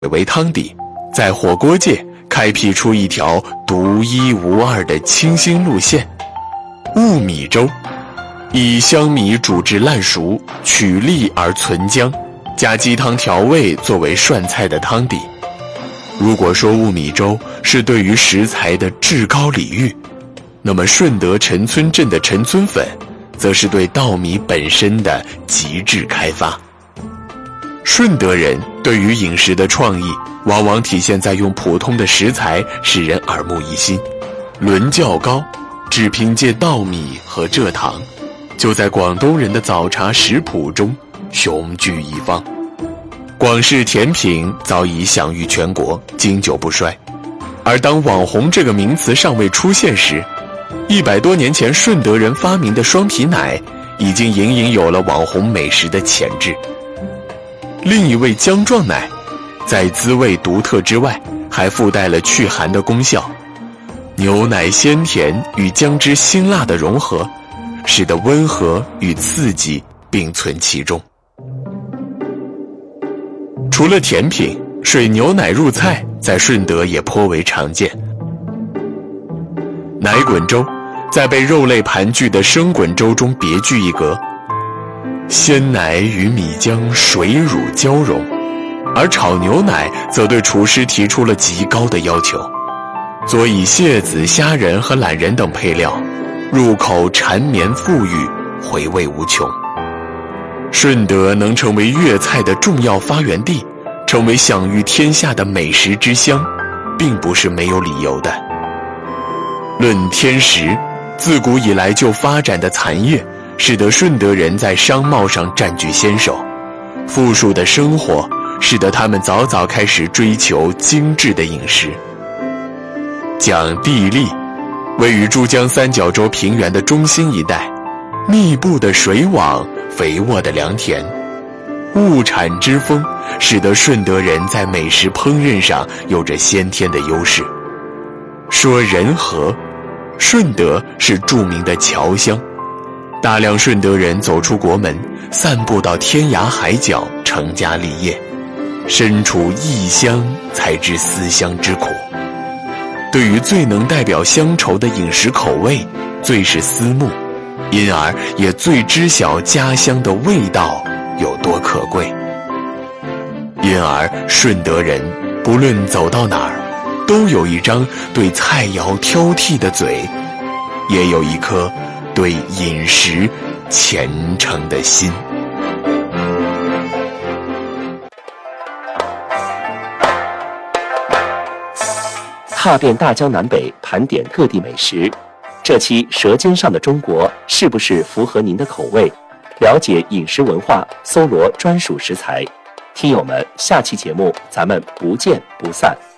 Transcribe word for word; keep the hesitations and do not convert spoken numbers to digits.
为汤底，在火锅界开辟出一条独一无二的清新路线。雾米粥，以香米煮至烂熟，取粒而存浆，加鸡汤调味作为涮菜的汤底。如果说雾米粥是对于食材的至高礼遇，那么顺德陈村镇的陈村粉则是对稻米本身的极致开发。顺德人对于饮食的创意往往体现在用普通的食材使人耳目一新，伦较高，只凭借稻米和蔗糖，就在广东人的早茶食谱中雄居一方。广式甜品早已享誉全国，经久不衰。而当网红这个名词尚未出现时，一百多年前顺德人发明的双皮奶已经隐隐有了网红美食的潜质。另一味姜撞奶，在滋味独特之外，还附带了祛寒的功效。牛奶鲜甜与姜汁辛辣的融合，使得温和与刺激并存其中。除了甜品，水牛奶入菜在顺德也颇为常见。奶滚粥在被肉类盘踞的生滚粥中别具一格，鲜奶与米浆水乳交融，而炒牛奶则对厨师提出了极高的要求，佐以蟹子、虾仁和懒人等配料，入口缠绵馥郁，回味无穷。顺德能成为粤菜的重要发源地，成为享誉天下的美食之乡，并不是没有理由的。论天时，自古以来就发展的蚕业，使得顺德人在商贸上占据先手。富庶的生活使得他们早早开始追求精致的饮食。讲地利，位于珠江三角洲平原的中心一带，密布的水网，肥沃的良田，物产之丰，使得顺德人在美食烹饪上有着先天的优势。说人和，顺德是著名的侨乡，大量顺德人走出国门，散布到天涯海角，成家立业，身处异乡才知思乡之苦。对于最能代表乡愁的饮食口味，最是思慕，因而也最知晓家乡的味道有多可贵。因而顺德人不论走到哪儿，都有一张对菜肴挑剔的嘴，也有一颗对饮食虔诚的心。 踏遍大江南北，盘点各地美食。这期《舌尖上的中国》是不是符合您的口味？了解饮食文化，搜罗专属食材。听友们，下期节目咱们不见不散。